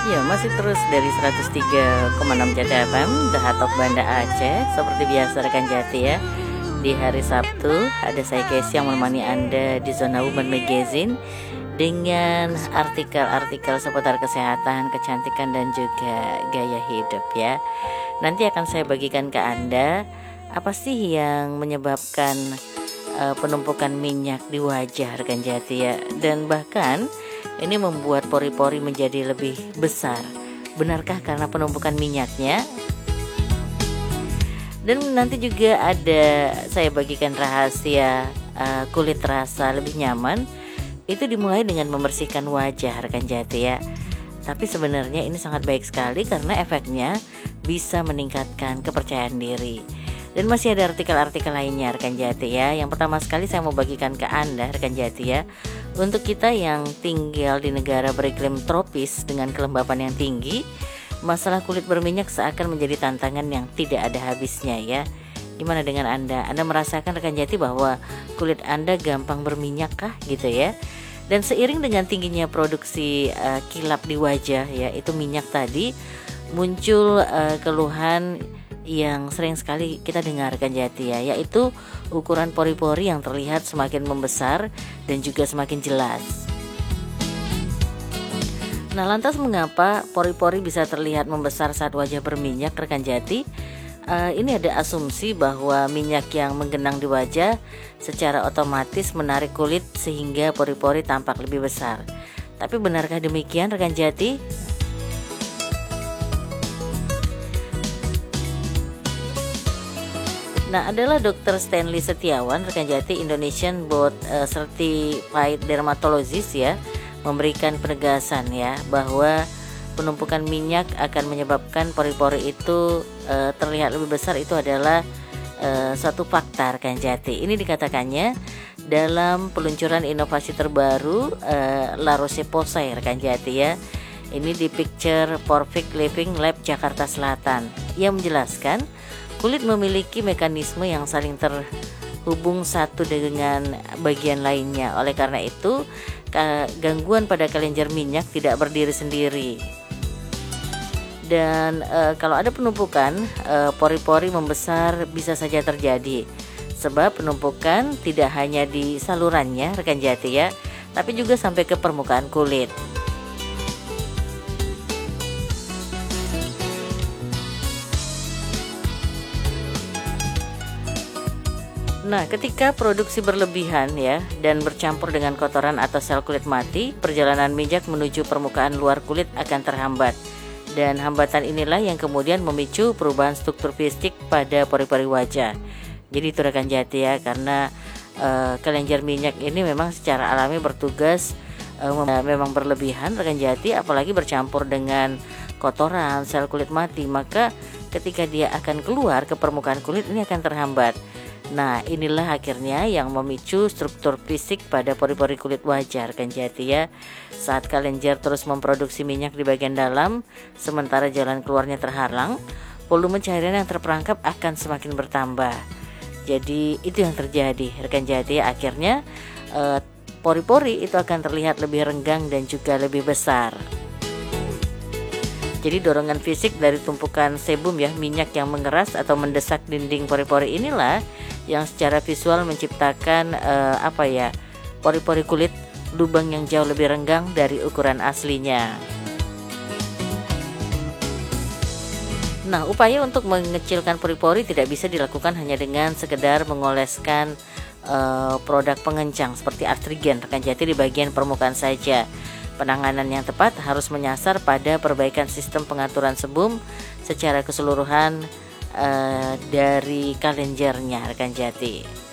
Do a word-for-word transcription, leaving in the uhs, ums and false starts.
Ya, masih terus dari seratus tiga koma enam Jati F M, The Heart of Banda Aceh. Seperti biasa rekan Jati ya, di hari Sabtu ada saya Casey yang menemani Anda di Zona Woman Magazine dengan artikel-artikel seputar kesehatan, kecantikan dan juga gaya hidup ya. Nanti akan saya bagikan ke Anda apa sih yang menyebabkan uh, penumpukan minyak di wajah rekan Jati ya, dan bahkan ini membuat pori-pori menjadi lebih besar. Benarkah karena penumpukan minyaknya? Dan nanti juga ada saya bagikan rahasia uh, kulit terasa lebih nyaman. Itu dimulai dengan membersihkan wajah rekan Jati ya. Tapi sebenarnya ini sangat baik sekali karena efeknya bisa meningkatkan kepercayaan diri. Dan masih ada artikel-artikel lainnya rekan Jati ya. Yang pertama sekali saya mau bagikan ke Anda rekan Jati ya, untuk kita yang tinggal di negara beriklim tropis dengan kelembapan yang tinggi, masalah kulit berminyak seakan menjadi tantangan yang tidak ada habisnya ya. Gimana dengan Anda? Anda merasakan rekan Jati bahwa kulit Anda gampang berminyak kah gitu ya? Dan seiring dengan tingginya produksi uh, kilap di wajah ya, itu minyak tadi, muncul uh, keluhan yang sering sekali kita dengarkan Jati ya, yaitu ukuran pori-pori yang terlihat semakin membesar dan juga semakin jelas. Nah, lantas mengapa pori-pori bisa terlihat membesar saat wajah berminyak rekan Jati? Uh, ini ada asumsi bahwa minyak yang menggenang di wajah secara otomatis menarik kulit sehingga pori-pori tampak lebih besar. Tapi benarkah demikian rekan Jati? Nah, adalah dokter Stanley Setiawan rekan Jati, Indonesian Board uh, Certified Dermatologist ya, memberikan penegasan ya bahwa penumpukan minyak akan menyebabkan pori-pori itu uh, terlihat lebih besar. Itu adalah uh, satu fakta rekan Jati. Ini dikatakannya dalam peluncuran inovasi terbaru uh, La Roche-Posay rekan Jati ya. Ini di Picture Perfect Living Lab Jakarta Selatan. Ia menjelaskan kulit memiliki mekanisme yang saling terhubung satu dengan bagian lainnya. Oleh karena itu, gangguan pada kelenjar minyak tidak berdiri sendiri. Dan e, kalau ada penumpukan, e, pori-pori membesar bisa saja terjadi. Sebab penumpukan tidak hanya di salurannya, rekan Jati ya, tapi juga sampai ke permukaan kulit. Nah, ketika produksi berlebihan ya dan bercampur dengan kotoran atau sel kulit mati, perjalanan minyak menuju permukaan luar kulit akan terhambat. Dan hambatan inilah yang kemudian memicu perubahan struktur fisik pada pori-pori wajah. Jadi itu rekan Jati ya, karena uh, kelenjar minyak ini memang secara alami bertugas uh, memang berlebihan rekan Jati, apalagi bercampur dengan kotoran, sel kulit mati, maka ketika dia akan keluar ke permukaan kulit ini akan terhambat. Nah, inilah akhirnya yang memicu struktur fisik pada pori-pori kulit wajah rekan Jati ya. Saat kelenjar terus memproduksi minyak di bagian dalam, sementara jalan keluarnya terhalang, volume cairan yang terperangkap akan semakin bertambah. Jadi itu yang terjadi rekan Jati. Akhirnya eh, pori-pori itu akan terlihat lebih renggang dan juga lebih besar. Jadi dorongan fisik dari tumpukan sebum ya, minyak yang mengeras atau mendesak dinding pori-pori inilah yang secara visual menciptakan uh, apa ya, pori-pori kulit lubang yang jauh lebih renggang dari ukuran aslinya. Nah, upaya untuk mengecilkan pori-pori tidak bisa dilakukan hanya dengan sekedar mengoleskan uh, produk pengencang seperti Artrigen rekan Jati di bagian permukaan saja. Penanganan yang tepat harus menyasar pada perbaikan sistem pengaturan sebum secara keseluruhan uh, dari kelenjarnya rekan Jati.